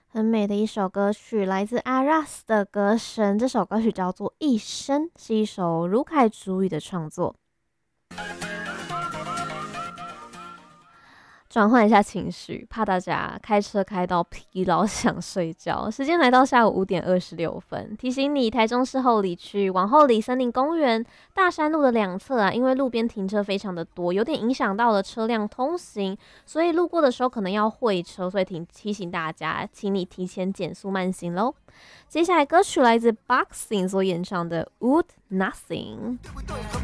很美的一首歌曲，来自 Aras 的歌声。这首歌曲叫做《一生》，是一首如凯主语的创作。转换一下情绪，怕大家开车开到疲劳想睡觉。时间来到下午5:26，提醒你，台中市后里区往后里森林公园、大山路的两侧啊，因为路边停车非常的多，有点影响到了车辆通行，所以路过的时候可能要会车，所以提醒大家，请你提前减速慢行喽。接下来歌曲来自 Boxing 所演唱的《Would Nothing》。